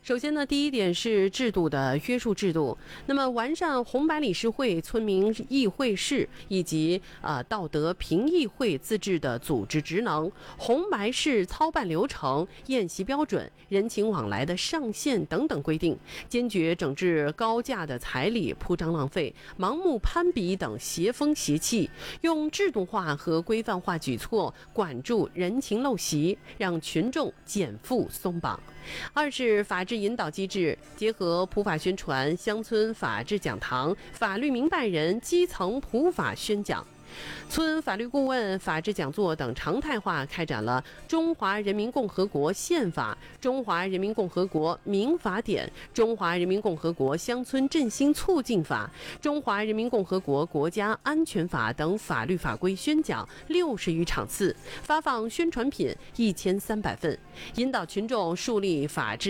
首先呢，第一点是制度的约束制度。那么完善红白理事会、村民议会室以及道德评议会自治的组织职能、红白事操办流程、宴席标准、人情往来的上限等等规定，坚决整治高价的彩礼、铺张浪费、盲目攀比等邪风邪气，用制度化和规范化举措管住人情陋习，让群众减负松绑。二是法治引导机制，结合普法宣传、乡村法治讲堂、法律明白人、基层普法宣讲、村法律顾问、法治讲座等常态化开展了《中华人民共和国宪法》《中华人民共和国民法典》《中华人民共和国乡村振兴促进法》《中华人民共和国国家安全法》等法律法规宣讲60余场次，发放宣传品1300份，引导群众树立法治